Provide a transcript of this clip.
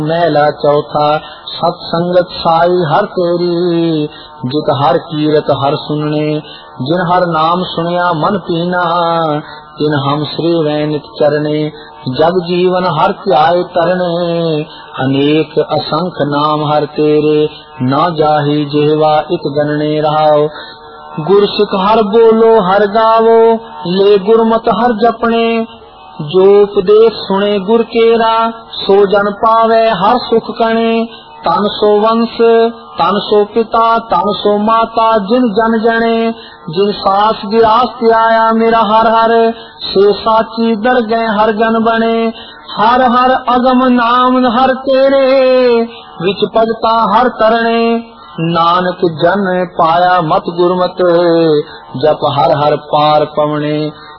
मैला चौथा सत संगत साई हर तेरी, जित हर कीरत हर सुनने, जिन हर नाम सुनिया मन पीना, तिन हम श्री वैनित चरणे, जग जीवन हर त्याय तरने, अनेक असंख नाम हर तेरे, न जाहि जेवा एक गणने रहाओ। गुर सिख हर बोलो हर गावो, ले गुरमत हर जपने, जो उपदेश सुने गुर केरा, सो जन पावे हर सुख कणे। तन सो वंश तन सो पिता तन सो माता, जिन जन जने, जिन सास गिरास आया मेरा हर हर, से साची दर गए हर गन बने। हर हर अगम नाम हर तेरे, विच भगता हर तरणे, नानक जन पाया मत गुरमत, जप हर हर पार पवने।